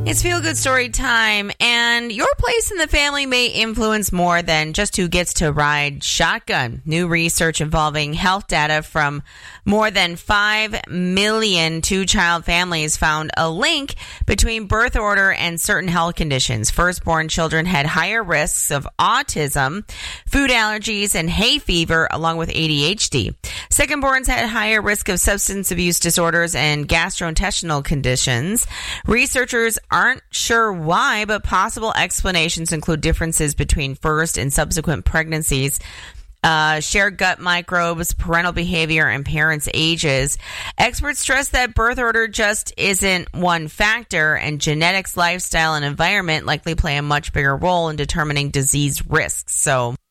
It's Feel Good Story time, and your place in the family may influence more than just who gets to ride shotgun. New research involving health data from more than 5 million two-child families found a link between birth order and certain health conditions. Firstborn children had higher risks of autism, food allergies, and hay fever, along with ADHD. Secondborns had higher risk of substance abuse disorders and gastrointestinal conditions. Researchers aren't sure why, but possible explanations include differences between first and subsequent pregnancies, shared gut microbes, parental behavior, and parents' ages. Experts stress that birth order just isn't one factor, and genetics, lifestyle, and environment likely play a much bigger role in determining disease risks. So